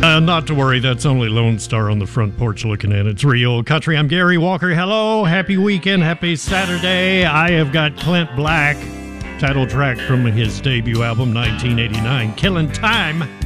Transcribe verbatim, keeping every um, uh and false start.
Uh, not to worry, that's only Lone Star on the front porch looking in. It's real country. I'm Gary Walker. Hello, happy weekend, happy Saturday. I have got Clint Black, title track from his debut album, nineteen eighty-nine, Killing Time.